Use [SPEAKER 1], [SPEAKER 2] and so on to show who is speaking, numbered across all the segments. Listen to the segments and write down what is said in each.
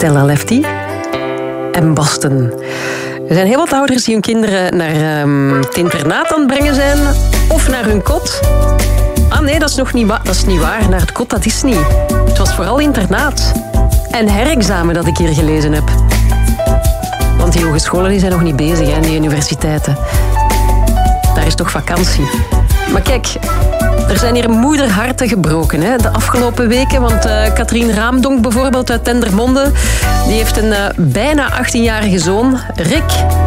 [SPEAKER 1] Stella Lefty en Boston. Er zijn heel wat ouders die hun kinderen naar het internaat aan het brengen zijn of naar hun kot. Ah nee, dat is nog niet, dat is niet waar. Naar het kot, dat is niet. Het was vooral internaat. En herexamen dat ik hier gelezen heb. Want die hogescholen die zijn nog niet bezig, hè, die universiteiten. Daar is toch vakantie. Maar kijk, er zijn hier moederharten gebroken hè, de afgelopen weken. Want Katrien Raamdonk bijvoorbeeld uit Dendermonde, die heeft een bijna 18-jarige zoon, Rick.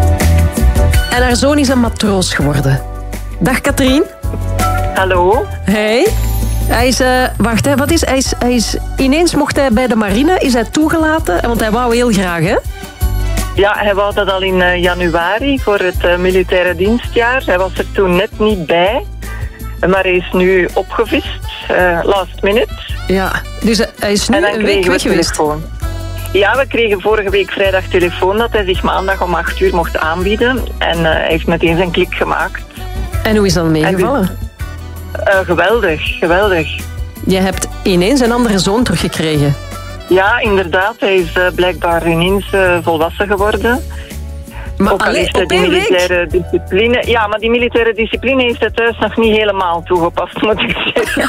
[SPEAKER 1] En haar zoon is een matroos geworden. Dag Katrien.
[SPEAKER 2] Hallo.
[SPEAKER 1] Hey. Hij is, wacht, hè, wat is hij is ineens mocht hij bij de marine, is hij toegelaten, want hij wou heel graag, hè?
[SPEAKER 2] Ja, hij wou dat al in januari voor het militaire dienstjaar. Hij was er toen net niet bij, maar hij is nu opgevist, last minute.
[SPEAKER 1] Ja, dus hij is nu een week weg geweest.
[SPEAKER 2] Ja, we kregen vorige week vrijdag telefoon dat hij zich maandag om 8 uur mocht aanbieden. En hij heeft meteen zijn klik gemaakt.
[SPEAKER 1] En hoe is dat meegevallen?
[SPEAKER 2] Geweldig, geweldig.
[SPEAKER 1] Je hebt ineens een andere zoon teruggekregen.
[SPEAKER 2] Ja, inderdaad. Hij is blijkbaar ineens volwassen geworden.
[SPEAKER 1] Maar
[SPEAKER 2] ook al is
[SPEAKER 1] op
[SPEAKER 2] die
[SPEAKER 1] één
[SPEAKER 2] militaire discipline... Ja, maar die militaire discipline heeft hij thuis nog niet helemaal toegepast, moet ik zeggen.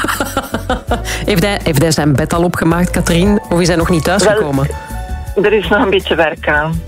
[SPEAKER 1] Heeft hij zijn bed al opgemaakt, Katrien? Of is hij nog niet thuisgekomen?
[SPEAKER 2] Er is nog een beetje werk aan.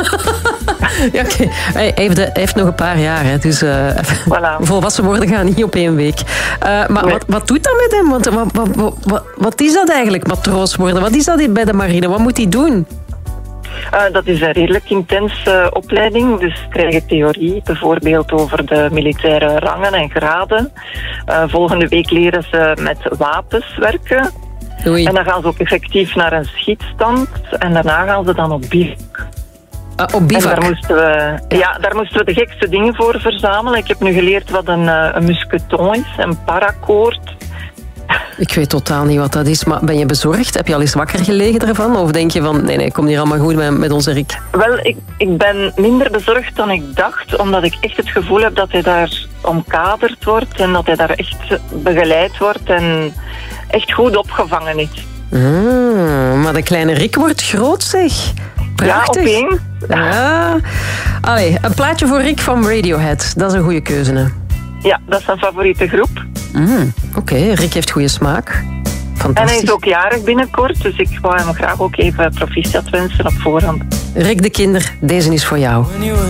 [SPEAKER 1] Ja, okay. Hij heeft nog een paar jaar, hè. Dus
[SPEAKER 2] voilà.
[SPEAKER 1] Volwassen worden gaan niet op 1 week. Maar nee. Wat doet dat met hem? Want, wat is dat eigenlijk, matroos worden? Wat is dat bij de marine? Wat moet hij doen?
[SPEAKER 2] Dat is een redelijk intense opleiding. Dus ze krijgen theorie, bijvoorbeeld over de militaire rangen en graden. Volgende week leren ze met wapens werken.
[SPEAKER 1] Oei.
[SPEAKER 2] En dan gaan ze ook effectief naar een schietstand. En daarna gaan ze dan op bivak.
[SPEAKER 1] Op bivak?
[SPEAKER 2] En daar moesten we de gekste dingen voor verzamelen. Ik heb nu geleerd wat een musketon is, een parakoord.
[SPEAKER 1] Ik weet totaal niet wat dat is, maar ben je bezorgd? Heb je al eens wakker gelegen ervan? Of denk je van, nee, komt hier allemaal goed met onze Rick?
[SPEAKER 2] Wel, ik ben minder bezorgd dan ik dacht, omdat ik echt het gevoel heb dat hij daar omkaderd wordt en dat hij daar echt begeleid wordt en echt goed opgevangen is.
[SPEAKER 1] Maar de kleine Rick wordt groot, zeg. Prachtig.
[SPEAKER 2] Ja, opeens.
[SPEAKER 1] Ja. Allee, een plaatje voor Rick van Radiohead. Dat is een goede keuze, hè?
[SPEAKER 2] Ja, dat is zijn favoriete groep.
[SPEAKER 1] Oké, Rick heeft goede smaak. Fantastisch.
[SPEAKER 2] En hij is ook jarig binnenkort, dus ik wou hem graag ook even proficiat wensen op voorhand.
[SPEAKER 1] Rick de Kinder, deze is voor jou.